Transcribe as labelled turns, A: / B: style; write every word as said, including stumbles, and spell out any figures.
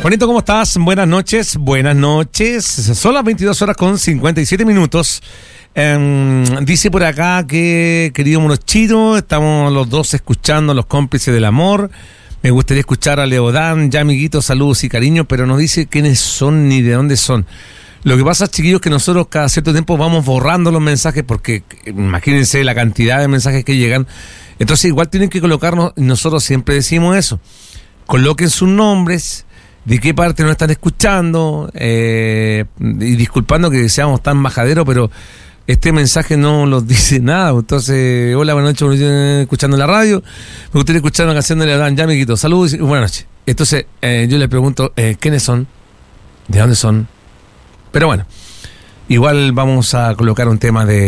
A: Juanito, ¿cómo estás? Buenas noches, buenas noches. Son las veintidós horas con cincuenta y siete minutos. Eh, dice por acá que, querido Monochito, estamos los dos escuchando Los Cómplices del Amor. Me gustaría escuchar a Leodán, ya amiguitos, saludos y cariño, pero no dice quiénes son ni de dónde son. Lo que pasa, chiquillos, es que nosotros cada cierto tiempo vamos borrando los mensajes porque imagínense la cantidad de mensajes que llegan. Entonces igual tienen que colocarnos, nosotros siempre decimos eso, coloquen sus nombres, de qué parte nos están escuchando, eh, y disculpando que seamos tan majaderos, pero este mensaje no nos dice nada. Entonces, hola, buenas noches, escuchando la radio, me gustaría escuchar una canción de Leodán, ya amiguitos, saludos y buenas noches. Entonces eh, yo les pregunto, eh, ¿quiénes son? ¿De dónde son? Pero bueno, igual vamos a colocar un tema de